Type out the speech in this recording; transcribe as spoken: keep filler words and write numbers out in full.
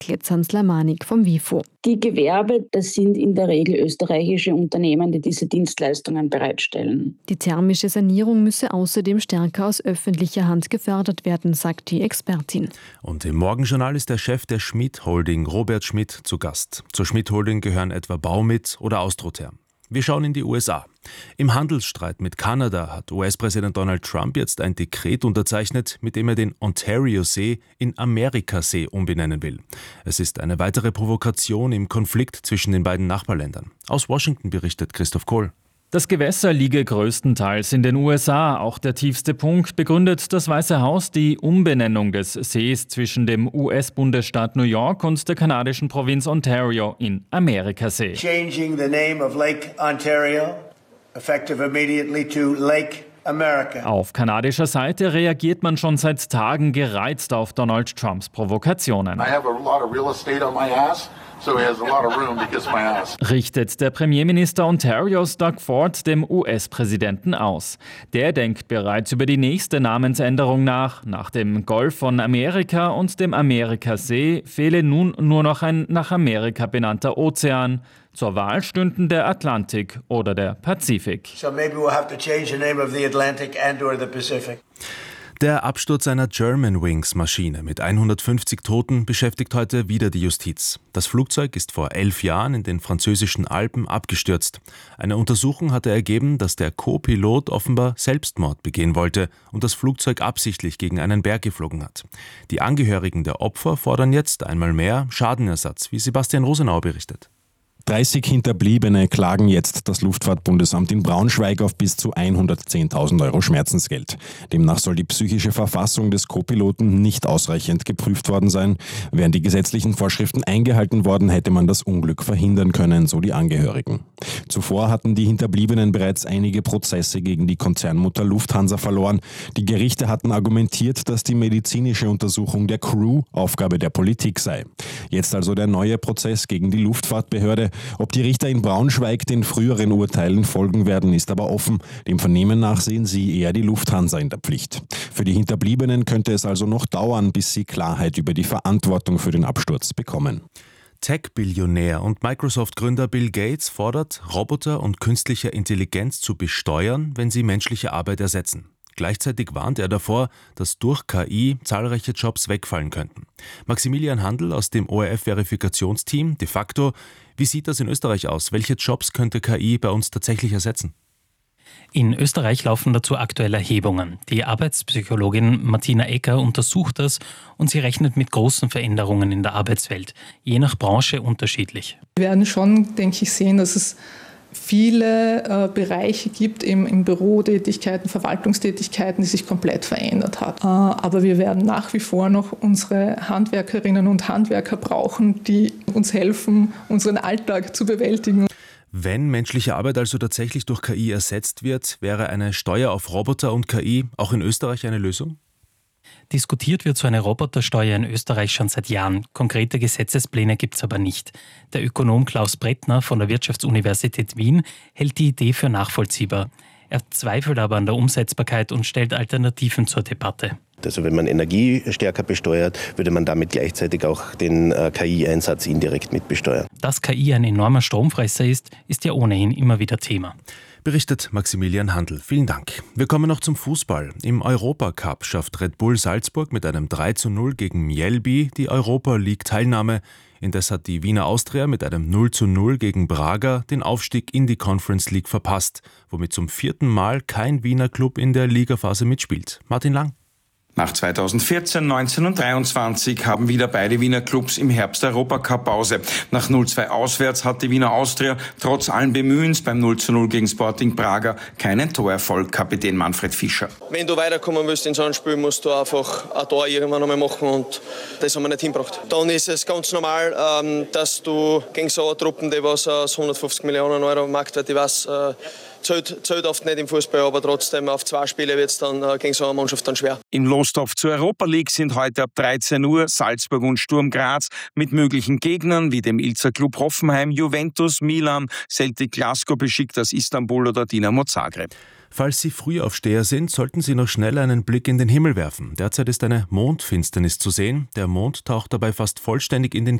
erklärt Sansla Manik vom WIFO. Die Gewerbe, das sind in der Regel österreichische Unternehmen, die diese Dienstleistungen bereitstellen. Die thermische Sanierung müsse außerdem stärker aus öffentlicher Hand gefördert werden, sagt die Expertin. Und im Morgenjournal ist der Chef der Schmidt Holding, Robert Schmidt, zu Gast. Zur Schmidt Holding gehören etwa Baumit oder Austrotherm. Wir schauen in die U S A. Im Handelsstreit mit Kanada hat U S-Präsident Donald Trump jetzt ein Dekret unterzeichnet, mit dem er den Ontario-See in Amerikasee umbenennen will. Es ist eine weitere Provokation im Konflikt zwischen den beiden Nachbarländern. Aus Washington berichtet Christoph Kohl. Das Gewässer liege größtenteils in den U S A. Auch der tiefste Punkt begründet das Weiße Haus die Umbenennung des Sees zwischen dem U S-Bundesstaat New York und der kanadischen Provinz Ontario in Amerikasee. Changing the name of Lake Ontario, effective immediately to Lake America. Auf kanadischer Seite reagiert man schon seit Tagen gereizt auf Donald Trumps Provokationen. I have a lot of real estate on my ass. So he has a lot of room to kiss my ass. Richtet der Premierminister Ontarios Doug Ford dem U S-Präsidenten aus. Der denkt bereits über die nächste Namensänderung nach. Nach dem Golf von Amerika und dem Amerikasee fehle nun nur noch ein nach Amerika benannter Ozean. Zur Wahl stünden der Atlantik oder der Pazifik. So maybe we'll have to change the name of the Atlantic and or the Pacific. Der Absturz einer Germanwings-Maschine mit hundertfünfzig Toten beschäftigt heute wieder die Justiz. Das Flugzeug ist vor elf Jahren in den französischen Alpen abgestürzt. Eine Untersuchung hatte ergeben, dass der Co-Pilot offenbar Selbstmord begehen wollte und das Flugzeug absichtlich gegen einen Berg geflogen hat. Die Angehörigen der Opfer fordern jetzt einmal mehr Schadenersatz, wie Sebastian Rosenauer berichtet. dreißig Hinterbliebene klagen jetzt das Luftfahrtbundesamt in Braunschweig auf bis zu hundertzehntausend Euro Schmerzensgeld. Demnach soll die psychische Verfassung des Co-Piloten nicht ausreichend geprüft worden sein. Wären die gesetzlichen Vorschriften eingehalten worden, hätte man das Unglück verhindern können, so die Angehörigen. Zuvor hatten die Hinterbliebenen bereits einige Prozesse gegen die Konzernmutter Lufthansa verloren. Die Gerichte hatten argumentiert, dass die medizinische Untersuchung der Crew Aufgabe der Politik sei. Jetzt also der neue Prozess gegen die Luftfahrtbehörde. Ob die Richter in Braunschweig den früheren Urteilen folgen werden, ist aber offen. Dem Vernehmen nach sehen sie eher die Lufthansa in der Pflicht. Für die Hinterbliebenen könnte es also noch dauern, bis sie Klarheit über die Verantwortung für den Absturz bekommen. Tech-Billionär und Microsoft-Gründer Bill Gates fordert, Roboter und künstliche Intelligenz zu besteuern, wenn sie menschliche Arbeit ersetzen. Gleichzeitig warnt er davor, dass durch K I zahlreiche Jobs wegfallen könnten. Maximilian Handl aus dem O R F-Verifikationsteam, de facto, wie sieht das in Österreich aus? Welche Jobs könnte K I bei uns tatsächlich ersetzen? In Österreich laufen dazu aktuell Erhebungen. Die Arbeitspsychologin Martina Ecker untersucht das und sie rechnet mit großen Veränderungen in der Arbeitswelt, je nach Branche unterschiedlich. Wir werden schon, denke ich, sehen, dass es viele äh, Bereiche gibt, eben in Bürotätigkeiten, Verwaltungstätigkeiten, die sich komplett verändert hat. Äh, aber wir werden nach wie vor noch unsere Handwerkerinnen und Handwerker brauchen, die uns helfen, unseren Alltag zu bewältigen. Wenn menschliche Arbeit also tatsächlich durch K I ersetzt wird, wäre eine Steuer auf Roboter und K I auch in Österreich eine Lösung? Diskutiert wird so eine Robotersteuer in Österreich schon seit Jahren. Konkrete Gesetzespläne gibt es aber nicht. Der Ökonom Klaus Brettner von der Wirtschaftsuniversität Wien hält die Idee für nachvollziehbar. Er zweifelt aber an der Umsetzbarkeit und stellt Alternativen zur Debatte. Also wenn man Energie stärker besteuert, würde man damit gleichzeitig auch den K I-Einsatz indirekt mit besteuern. Dass K I ein enormer Stromfresser ist, ist ja ohnehin immer wieder Thema. Berichtet Maximilian Handl. Vielen Dank. Wir kommen noch zum Fußball. Im Europacup schafft Red Bull Salzburg mit einem drei zu null gegen Mjällby die Europa League-Teilnahme. Indes hat die Wiener Austria mit einem null zu null gegen Braga den Aufstieg in die Conference League verpasst, womit zum vierten Mal kein Wiener Club in der Ligaphase mitspielt. Martin Lang. Nach zweitausendvierzehn, neunzehn und dreiundzwanzig haben wieder beide Wiener Clubs im Herbst Europacup-Pause. Nach null zu zwei auswärts hat die Wiener Austria trotz allen Bemühens beim null zu null gegen Sporting Braga keinen Torerfolg, Kapitän Manfred Fischer. Wenn du weiterkommen willst in so einem Spiel, musst du einfach ein Tor irgendwann einmal machen und das haben wir nicht hingebracht. Dann ist es ganz normal, dass du gegen so eine Truppe, die was aus hundertfünfzig Millionen Euro Marktwert, ich weiß, zählt, zählt oft nicht im Fußball, aber trotzdem auf zwei Spiele wird es dann äh, gegen so eine Mannschaft dann schwer. Im Lostopf zur Europa League sind heute ab dreizehn Uhr Salzburg und Sturm Graz mit möglichen Gegnern wie dem Ilzer Club Hoffenheim, Juventus, Milan, Celtic Glasgow, Besiktas Istanbul oder Dinamo Zagreb. Falls Sie Frühaufsteher sind, sollten Sie noch schnell einen Blick in den Himmel werfen. Derzeit ist eine Mondfinsternis zu sehen. Der Mond taucht dabei fast vollständig in den